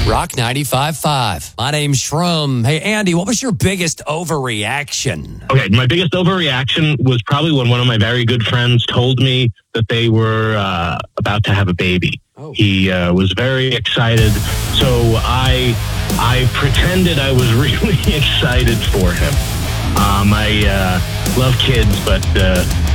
Rock 95.5. My name's Shrum. Hey, Andy, what was your biggest overreaction? Okay, my biggest overreaction was probably when one of my very good friends told me that they were about to have a baby. Oh. He was very excited, so I pretended I was really excited for him. I love kids, but